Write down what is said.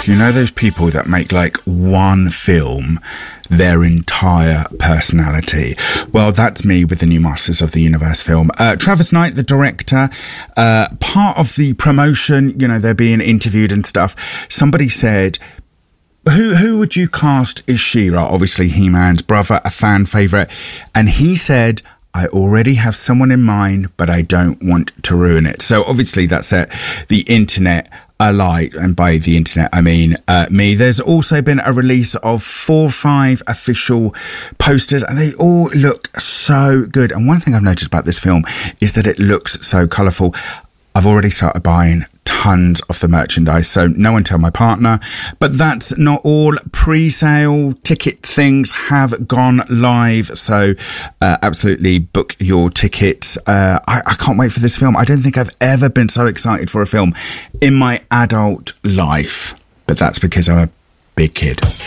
You know those people that make like one film their entire personality? Well, that's me with the new Masters of the Universe film. Travis Knight, the director, part of the promotion, you know, they're being interviewed and stuff. Somebody said, who would you cast as She-Ra? Obviously He-Man's brother, a fan favourite. And he said, I already have someone in mind, but I don't want to ruin it. So obviously that set the internet alight, and by the internet I mean me. There's also been a release of 4 or 5 official posters, and they all look so good. And one thing I've noticed about this film is that it looks so colourful. I've already started buying tons of the merchandise, so no one tell my partner. But that's not all. Pre-sale ticket things have gone live, so absolutely book your tickets. I can't wait for this film. I don't think I've ever been so excited for a film in my adult life, but that's because I'm a big kid.